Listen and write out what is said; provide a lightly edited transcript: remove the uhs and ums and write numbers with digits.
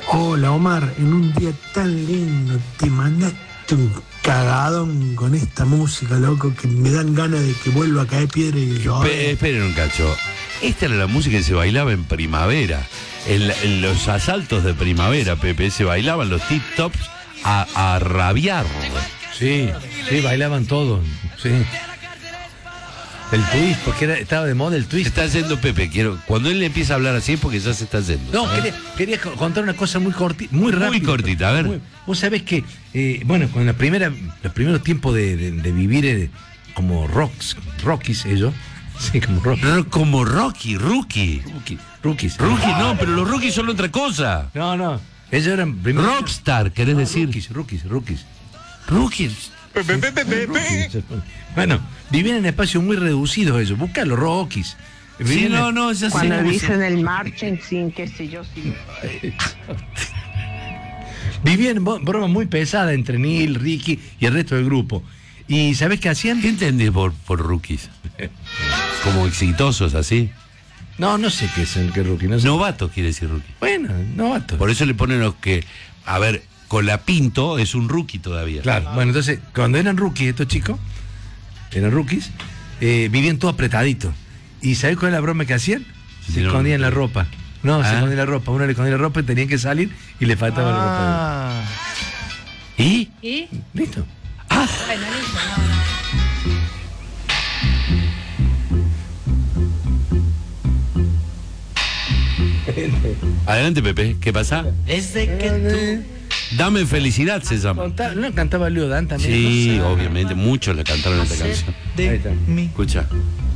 Hola Omar, en un día tan lindo te mandaste un cagadón con esta música, loco, que me dan ganas de que vuelva a caer piedra y llover. Esperen un cacho. Esta era la música que se bailaba en primavera. En los asaltos de primavera, Pepe, se bailaban los tip-tops a rabiar. Sí, sí, bailaban todos. Sí. El twist, porque estaba de moda el Se twist. está yendo Pepe. Cuando él empieza a hablar así es porque ya se está yendo. No, quería contar una cosa muy cortita, muy rápida. Muy cortita, a ver. Vos sabés que, bueno, con los primeros tiempos de vivir como rockies ellos, sí, como Como Rookies. rookies. No, pero los rookies son otra cosa. No, ellos eran primero. Rockstar, ¿querés decir? Rookies. Rookies. Bueno, vivían en espacios muy reducidos ellos. Busca los Rockies. Sí, no, ya sé. Cuando dicen el marchen sin qué sé yo, sí. Vivían bromas muy pesadas entre Neil, Ricky y el resto del grupo. ¿Y sabés qué hacían? ¿Qué entendés por rookies? Como exitosos, así. No sé qué es el que rookie. No sé. Novatos quiere decir rookie. Bueno, novatos. Por eso le ponen los que... A ver, Colapinto es un rookie todavía. Claro, bueno, entonces, cuando eran rookies estos chicos, vivían todos apretaditos. ¿Y sabés cuál es la broma que hacían? Se escondían la ropa. No, se escondían la ropa. Uno le escondía la ropa y tenían que salir y le faltaba la ropa. ¿Y? ¿Y? ¿Listo? Bueno, listo, no. Adelante, Pepe. ¿Qué pasa? Desde que tú... Dame felicidad se llama. ¿No cantaba Leo Dan también? Sí, obviamente. Muchos le cantaron esta canción. Ahí está. Escucha.